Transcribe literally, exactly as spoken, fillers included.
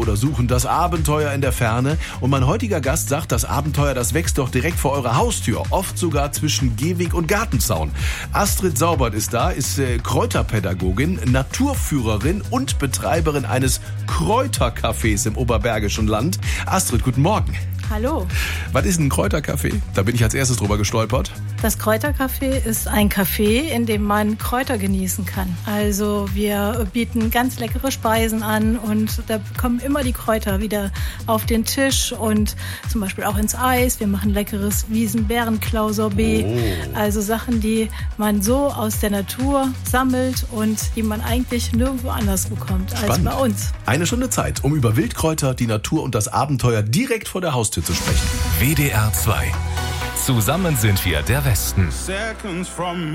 oder suchen das Abenteuer in der Ferne. Und mein heutiger Gast sagt, das Abenteuer, das wächst doch direkt vor eurer Haustür. Oft sogar zwischen Gehweg und Gartenzaun. Astrid Saubert ist da, ist äh, Kräuterpädagogin, Naturführerin und Betreiberin eines Kräutercafés im Oberbergischen Land. Astrid, guten Morgen. Hallo. Was ist ein Kräutercafé? Da bin ich als erstes drüber gestolpert. Das Kräutercafé ist ein Café, in dem man Kräuter genießen kann. Also wir bieten ganz leckere Speisen an und da kommen immer die Kräuter wieder auf den Tisch und zum Beispiel auch ins Eis. Wir machen leckeres Wiesen-Bärenklau-Sorbet. Oh. Also Sachen, die man so aus der Natur sammelt und die man eigentlich nirgendwo anders bekommt als Spannend. bei uns. Eine Stunde Zeit, um über Wildkräuter, die Natur und das Abenteuer direkt vor der Haustür zu sprechen. W D R zwei. Zusammen sind wir der Westen.